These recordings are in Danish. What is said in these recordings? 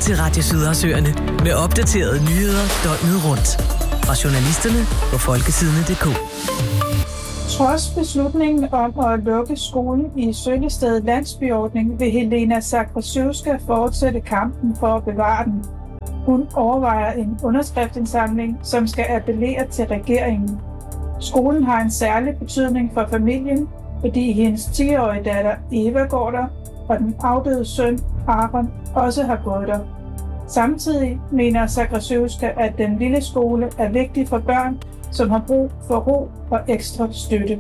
til Radio Sydersøerne med opdaterede nyheder døgnet rundt. Fra journalisterne på folketidene.dk. Trods beslutningen om at lukke skolen i Søllested landsbyordning, vil Helena Sakraszewska fortsætte kampen for at bevare den. Hun overvejer en underskriftsindsamling, som skal appellere til regeringen. Skolen har en særlig betydning for familien, fordi hendes 10-årige datter Eva går der, og den afdøde søn Aron også har gået der. Samtidig mener Sakraszewska, at den lille skole er vigtig for børn, som har brug for ro og ekstra støtte.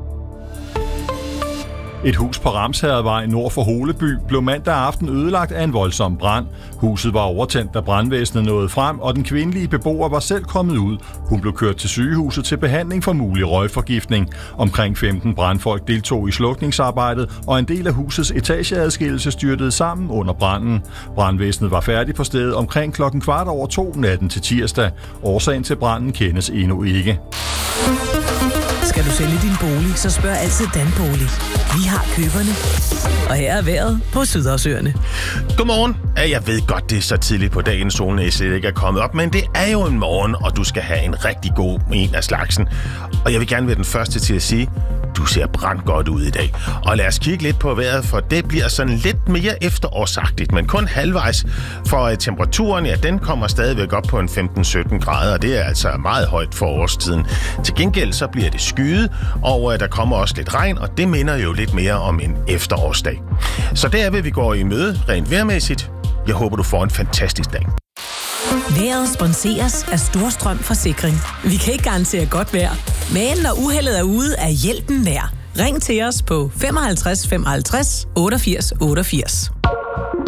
Et hus på Ramsherredvej nord for Holeby blev mandag aften ødelagt af en voldsom brand. Huset var overtændt, da brandvæsenet nåede frem, og den kvindelige beboer var selv kommet ud. Hun blev kørt til sygehuset til behandling for mulig røgforgiftning. Omkring 15 brandfolk deltog i slukningsarbejdet, og en del af husets etageadskillelse styrtede sammen under branden. Brandvæsenet var færdig på stedet omkring 2:15 natten til tirsdag. Årsagen til branden kendes endnu ikke. Skal du sælge din bolig, så spørg altid Danbolig. Vi har køberne. Og her er vejret på Sydersøerne. Godmorgen. Jeg ved godt, det er så tidligt på dagen, solen slet ikke er kommet op, men det er jo en morgen, og du skal have en rigtig god en af slagsen. Og jeg vil gerne være den første til at sige, du ser brandgodt ud i dag. Og lad os kigge lidt på vejret, for det bliver sådan lidt mere efterårsagtigt, men kun halvvejs. For temperaturen, ja, den kommer stadigvæk op på en 15-17 grader, og det er altså meget højt for årstiden. Til gengæld så bliver det skyet, og der kommer også lidt regn, og det minder jo lidt mere om en efterårsdag. Så der vil vi gå i møde rent vejrmæssigt. Jeg håber, du får en fantastisk dag. Vejret sponseres af Storstrøm Forsikring. Vi kan ikke garantere godt vejr, men når uheldet er ude, er hjælpen nær. Ring til os på 55 55 88 88.